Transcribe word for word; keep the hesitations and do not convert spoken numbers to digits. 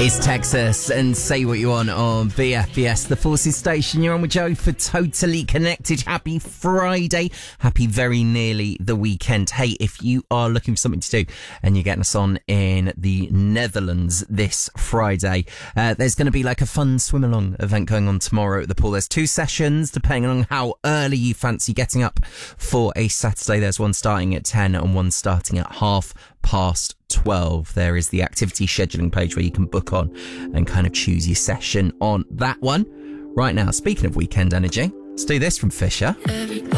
It's Texas and Say What You Want on B F B S, the Forces Station. You're on with Joe for Totally Connected. Happy Friday. Happy very nearly the weekend. Hey, if you are looking for something to do and you're getting us on in the Netherlands this Friday, uh, there's going to be like a fun swim along event going on tomorrow at the pool. There's two sessions depending on how early you fancy getting up for a Saturday. There's one starting at ten and one starting at half past twelve. There is the activity scheduling page where you can book on and kind of choose your session on that one. Right now, speaking of weekend energy, let's do this from Fisher. Every